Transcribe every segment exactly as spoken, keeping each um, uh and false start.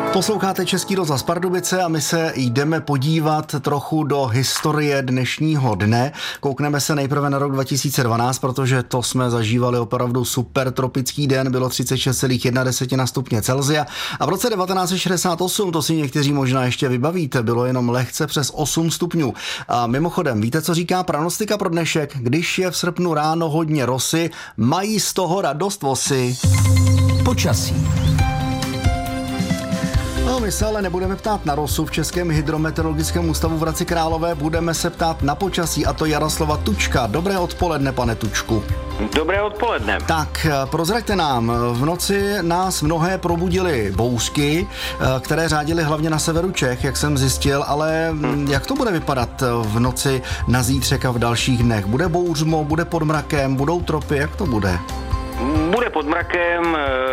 Posloucháte Český rozhlas Pardubice a my se jdeme podívat trochu do historie dnešního dne. Koukneme se nejprve na rok dva tisíce dvanáct, protože to jsme zažívali opravdu super tropický den, bylo třicet šest celá jedna stupně Celsia a v roce devatenáct set šedesát osm, to si někteří možná ještě vybavíte, bylo jenom lehce přes osm stupňů. A mimochodem, víte, co říká pranostika pro dnešek? Když je v srpnu ráno hodně rosy, mají z toho radost vosy. Počasí. No, my se ale nebudeme ptát na rosu v Českém hydrometeorologickém ústavu v Hradci Králové, budeme se ptát na počasí, a to Jaroslava Tučka. Dobré odpoledne, pane Tučku. Dobré odpoledne. Tak, prozraďte nám, v noci nás mnohé probudily bouřky, které řádily hlavně na severu Čech, jak jsem zjistil, ale hmm. jak to bude vypadat v noci na zítřek a v dalších dnech? Bude bouřmo, bude pod mrakem, budou tropy, jak to bude? Bude pod mrakem,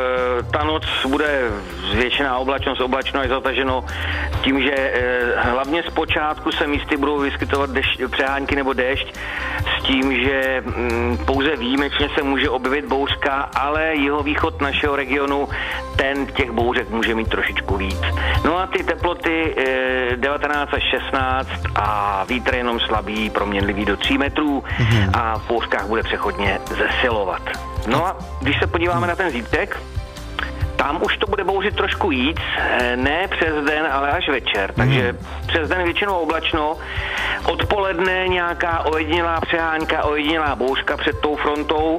ta noc bude zvětšená oblačnost, oblačno je zataženo tím, že hlavně zpočátku se místy budou vyskytovat dešť, přehánky nebo déšť, s tím, že pouze výjimečně se může objevit bouřka, ale jihovýchod našeho regionu, ten těch bouřek může mít trošičku víc. No a ty teploty devatenáct až šestnáct a vítr jenom slabý, proměnlivý do tří metrů mm-hmm. a v bouřkách bude přechodně zesilovat. No a když se podíváme na ten zítřek, tam už to bude bouřit trošku víc, ne přes den, ale až večer, takže mm. přes den většinou oblačno, odpoledne nějaká ojedinělá přehánka, ojedinělá bouřka před tou frontou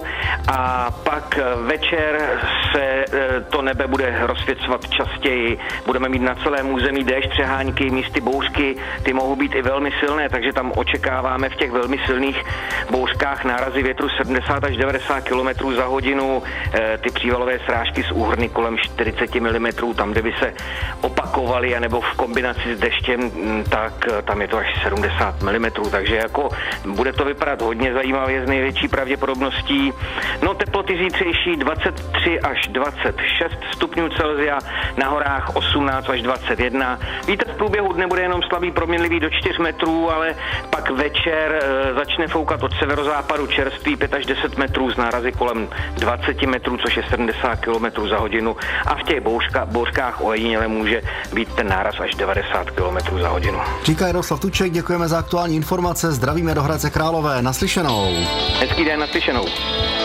a pak večer se to nebe bude rozsvěcovat častěji, budeme mít na celém území déšť, přehánky, místy bouřky, ty mohou být i velmi silné, takže tam očekáváme v těch velmi silných bouřkách nárazy větru sedmdesát až devadesát kilometrů za hodinu, ty přívalové srážky z úhrny kolem čtyřicet milimetrů, tam, kde by se opakovaly, anebo v kombinaci s deštěm, tak tam je to až sedmdesát milimetrů, takže jako bude to vypadat hodně zajímavě s největší pravděpodobností. No teploty zítřejší dvacet tři až dvacet šest stupňů Celsia, na horách osmnáct až dvacet jedna. Vítr v průběhu dne bude jenom slabý, proměnlivý do čtyř metrů, ale pak večer e, začne foukat od severozápadu čerstvý pět až deset metrů z nárazy kolem dvacet metrů, což je sedmdesát kilometrů za hodinu. A v těch bouřka, bouřkách ojediněle může být ten náraz až devadesát kilometrů za hodinu. Říká Jaroslav Tuček, děkujeme za aktuální informace, zdravíme do Hradce Králové, naslyšenou. Hezký den, naslyšenou.